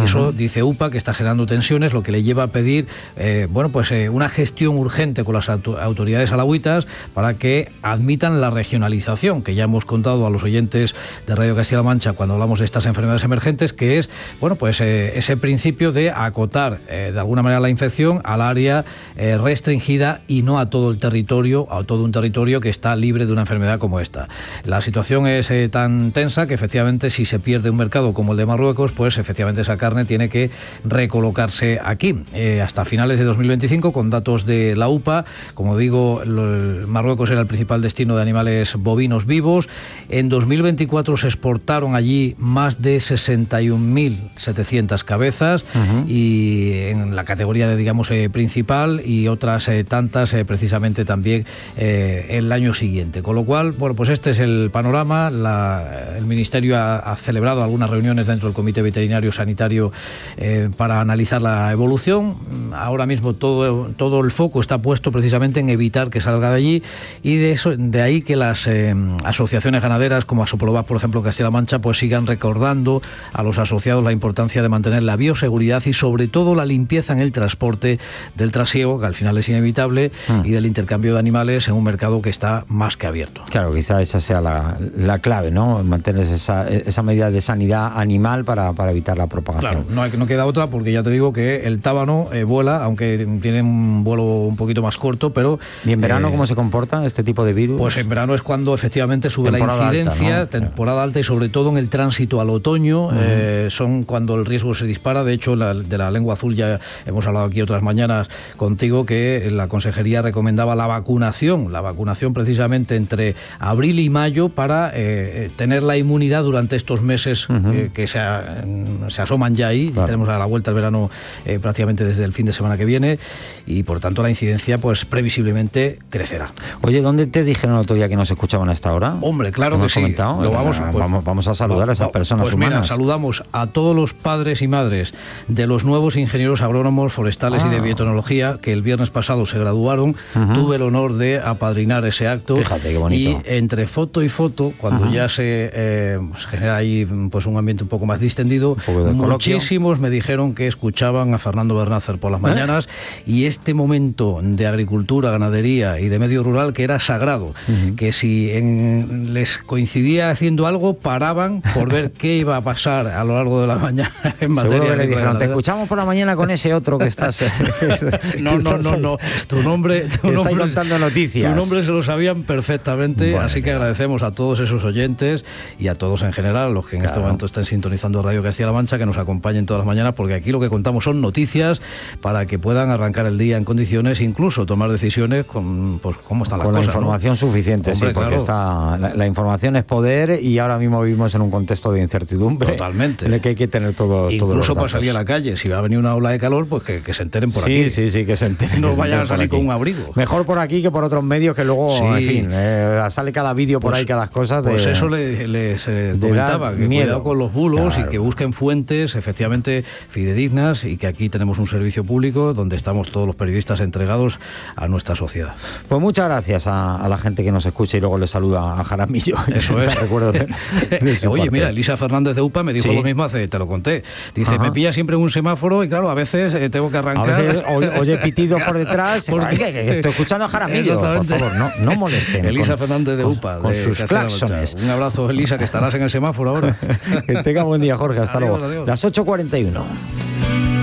Eso dice UPA que está generando tensiones, lo que le lleva a pedir una gestión urgente con las autoridades alagüitas para que admitan la regionalización, que ya hemos contado a los oyentes de Radio Castilla-La Mancha cuando hablamos de estas enfermedades emergentes, que es ese principio de acotar de alguna manera la infección al área restringida y no a todo el territorio, a todo un territorio que está libre de una enfermedad como esta. La situación es tan tensa que efectivamente si se pierde un mercado como el de Marruecos, pues efectivamente esa carne tiene que recolocarse aquí hasta finales de 2025 con datos de la UPA. Como digo, Marruecos era el principal destino de animales bovinos vivos. En 2024 se exportaron allí más de 61.700 cabezas y en la categoría de principal y otras tantas precisamente también el año siguiente. Con lo cual, pues este es el panorama. El Ministerio ha celebrado algunas reuniones dentro del Comité Veterinario Sanitario para analizar la evolución. Ahora mismo todo el foco está puesto precisamente en evitar que salga de allí y de ahí que las asociaciones ganaderas como Asopolobas, por ejemplo, Castilla-La Mancha, pues sigan recordando a los asociados la importancia de mantener la bioseguridad y sobre todo la limpieza en el transporte del trasiego, que al final es inevitable, y del intercambio de animales en un mercado que está más que abierto. Claro, quizá esa sea la clave, ¿no? Mantener esa medida de sanidad animal para evitar la propagación. Claro, no queda otra, porque ya te digo que el tábano vuela, aunque tiene un vuelo un poquito más corto, pero... ¿Y en verano cómo se comporta este tipo de virus? Pues en verano es cuando efectivamente sube temporada la incidencia, alta, ¿no? Temporada alta y sobre todo en el tránsito al otoño, son cuando el riesgo se dispara. De hecho, de la lengua azul ya hemos hablado aquí otras mañanas contigo, que la Consejería recomendaba la vacunación precisamente entre abril y mayo para tener la inmunidad durante estos meses que se asoman ya ahí. Claro. Tenemos a la vuelta del verano prácticamente desde el fin de semana que viene y por tanto la incidencia pues previsiblemente crecerá. Oye, ¿dónde te dijeron el otro día que nos escuchaban a esta hora? Hombre, claro que sí. Vamos a saludar a esas personas humanas. Mira, saludamos a todos los padres y madres de los nuevos ingenieros agrónomos forestales y de biotecnología que el viernes pasado se graduaron. Tuve el honor de apadrinar ese acto. Fíjate qué bonito. Y entre foto y foto, cuando ya se genera ahí pues un ambiente un poco más distendido, muchísimos me dijeron que escuchaban a Fernando Bernácer por las mañanas y este momento de agricultura, ganadería y de medio rural que era sagrado, que si les coincidía haciendo algo, paraban por ver qué iba a pasar a lo largo de la mañana en materia. Seguro que le dijeron, te escuchamos por la mañana con ese otro que estás... No. Tu nombre contando noticias. Tu nombre se lo sabían perfectamente, bueno, así que agradecemos a todos esos oyentes y a todos en general, los que en este momento estén sintonizando Radio Castilla-La Mancha, que nos acompañen todas las mañanas, porque aquí lo que contamos son noticias para que puedan arrancar el día en condiciones, incluso tomar decisiones con cómo están las cosas. Con la información suficiente, hombre, sí, porque la información es poder y ahora mismo vivimos en un contexto de incertidumbre. Totalmente. En el que hay que tener todo. Incluso para salir a la calle, si va a venir una ola de calor, pues que se enteren por aquí. Sí, que se enteren. No vayan a salir con un abrigo. Mejor por aquí que por otros medios que luego, en fin, sale cada vídeo por ahí, cada cosa. Pues eso les comentaba, que cuidado con los bulos, claro, y que busquen fuentes efectivamente fidedignas y que aquí tenemos un servicio público donde estamos todos los periodistas entregados a nuestra sociedad. Pues muchas gracias a la gente que nos escucha y luego le saluda a Jaramillo. Eso es. Recuerdo de Oye, mira, Elisa Fernández de UPA me dijo lo mismo te lo conté. Dice, me pilla siempre en un semáforo y claro, a veces tengo que arrancar. A veces oye pitidos por detrás. Que estoy escuchando a Jaramillo, por favor, no molesten. Elisa Fernández de UPA. Con sus claxones. Un abrazo, Elisa, que estarás en el semáforo ahora. Que tenga buen día, Jorge. Hasta luego. Adiós. Las 8:41.